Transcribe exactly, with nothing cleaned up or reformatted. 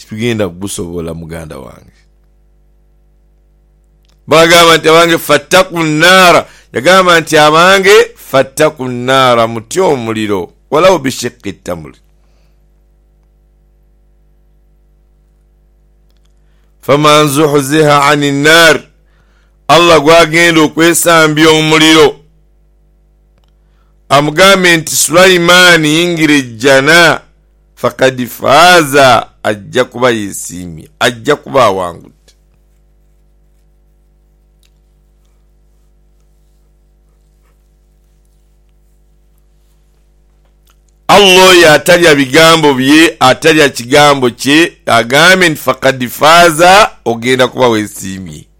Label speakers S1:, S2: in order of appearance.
S1: tugenda kugusobola muganda wange. Bagamba nti abange fattaku nnaara, yagamba nti abange fattaku nnaara mutyo omuliro walaw bishiqqi tamri. Faman zuhziha ani nnar, Allah gwagenda okwesambya omuliro amugambe nti Sulaimaani yingira ejjana fakad faaza, ajja kuba yeesiimye, ajja kuba awangudde. Allah yatalya bigambo bye, atalya kigambo kye, agambe nti fakad faaza, ogenda kuba weesiimye.